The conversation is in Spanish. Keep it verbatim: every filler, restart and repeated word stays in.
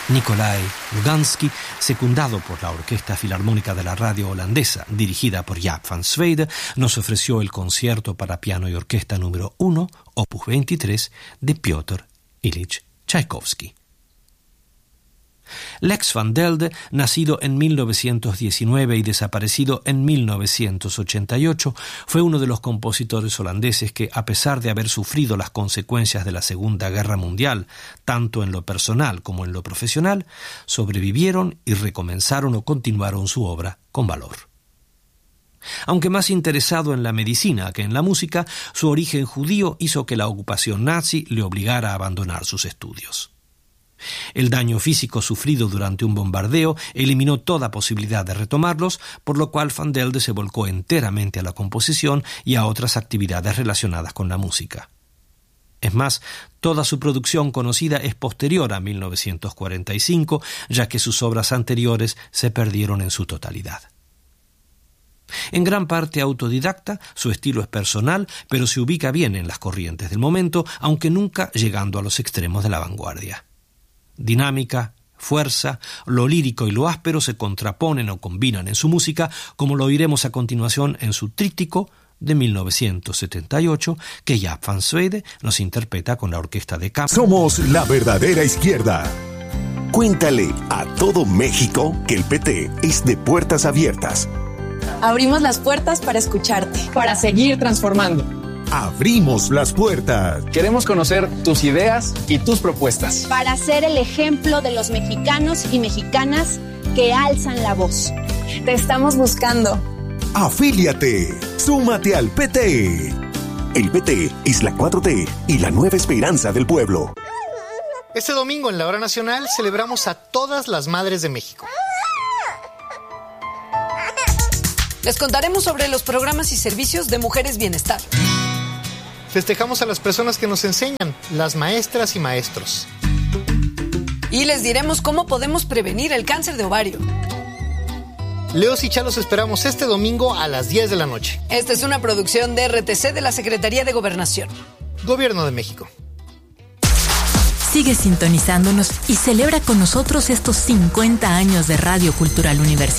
Nicolai Luganski, secundado por la Orquesta Filarmónica de la Radio Holandesa, dirigida por Jaap van Zweden, nos ofreció el concierto para piano y orquesta número uno, opus veintitrés, de Piotr Ilich Tchaikovsky. Lex van Delde, nacido en mil novecientos diecinueve y desaparecido en mil novecientos ochenta y ocho, fue uno de los compositores holandeses que, a pesar de haber sufrido las consecuencias de la Segunda Guerra Mundial, tanto en lo personal como en lo profesional, sobrevivieron y recomenzaron o continuaron su obra con valor. Aunque más interesado en la medicina que en la música, su origen judío hizo que la ocupación nazi le obligara a abandonar sus estudios. El daño físico sufrido durante un bombardeo eliminó toda posibilidad de retomarlos, por lo cual Van Delde se volcó enteramente a la composición y a otras actividades relacionadas con la música. Es más, toda su producción conocida es posterior a mil novecientos cuarenta y cinco, ya que sus obras anteriores se perdieron en su totalidad. En gran parte autodidacta, su estilo es personal, pero se ubica bien en las corrientes del momento, aunque nunca llegando a los extremos de la vanguardia. Dinámica, fuerza, lo lírico y lo áspero se contraponen o combinan en su música, como lo oiremos a continuación en su tríptico de mil novecientos setenta y ocho, que Jaap van Zweden nos interpreta con la orquesta de cámara. Somos la verdadera izquierda. Cuéntale a todo México que el P T es de puertas abiertas. Abrimos las puertas para escucharte, para seguir transformando. Abrimos las puertas. Queremos conocer tus ideas y tus propuestas. Para ser el ejemplo de los mexicanos y mexicanas que alzan la voz. Te estamos buscando. Afíliate. Súmate al P T. El P T es la cuatro T y la nueva esperanza del pueblo. Este domingo en la Hora Nacional celebramos a todas las madres de México. Les contaremos sobre los programas y servicios de Mujeres Bienestar. Festejamos a las personas que nos enseñan, las maestras y maestros. Y les diremos cómo podemos prevenir el cáncer de ovario. Leos y Chalos esperamos este domingo a las diez de la noche. Esta es una producción de R T C de la Secretaría de Gobernación. Gobierno de México. Sigue sintonizándonos y celebra con nosotros estos cincuenta años de Radio Cultural Universitaria.